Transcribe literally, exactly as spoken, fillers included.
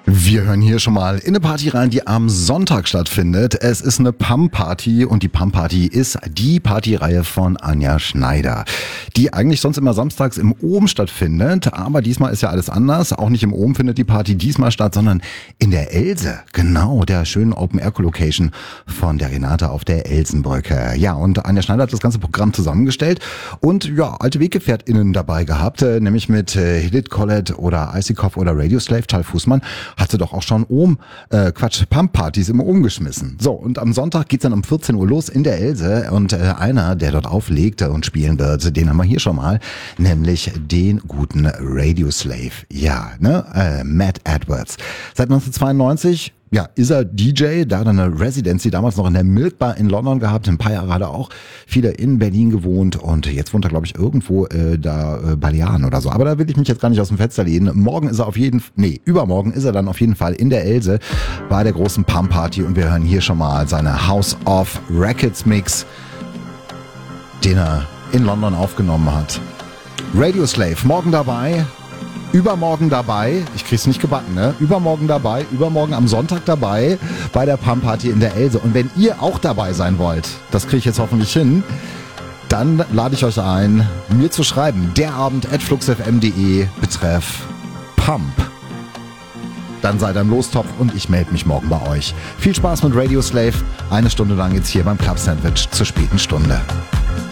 Wir hören hier schon mal in eine Party rein, die am Sonntag stattfindet. Es ist eine Pump-Party und die Pump-Party ist die Partyreihe von Anja Schneider, die eigentlich sonst immer samstags im Ohm stattfindet, aber diesmal ist ja alles anders. Auch nicht im Ohm findet die Party diesmal statt, sondern in der Else, genau, der schönen Open-Air-Location von der Renate auf der Elsenbrücke. Ja, und Anja Schneider hat das ganze Programm zusammengestellt und ja, alte WeggefährtInnen dabei gehabt, nämlich mit äh, Hidit Collet oder Icykov oder Radioslave, Tal Fußmann. Hatte doch auch schon Ohm, äh, Quatsch, Pump-Partys immer umgeschmissen. So, und am Sonntag geht's dann um vierzehn Uhr los in der Else und äh, einer, der dort auflegt und spielen wird, den haben wir hier schon mal, nämlich den guten Radioslave. Ja, ne, äh, Matt Edwards. Seit neunzehnhundertzweiundneunzig ja, ist er D J, da hat er eine Residency damals noch in der Milk Bar in London gehabt, ein paar Jahre hat er auch viele in Berlin gewohnt und jetzt wohnt er, glaube ich, irgendwo äh, da äh, Balearen oder so. Aber da will ich mich jetzt gar nicht aus dem Fenster lehnen. Morgen ist er auf jeden Fall, nee, übermorgen ist er dann auf jeden Fall in der Else bei der großen Pump Party und wir hören hier schon mal seine House of Records Mix, den er in London aufgenommen hat. Radioslave, morgen dabei. Übermorgen dabei, ich krieg's nicht gebacken, ne? Übermorgen dabei, übermorgen am Sonntag dabei bei der Pump Party in der Else. Und wenn ihr auch dabei sein wollt, das kriege ich jetzt hoffentlich hin, dann lade ich euch ein, mir zu schreiben, derabend at fluxfm punkt de betreff Pump. Dann seid ihr im Lostopf und ich melde mich morgen bei euch. Viel Spaß mit Radioslave, eine Stunde lang jetzt hier beim Club Sandwich zur späten Stunde.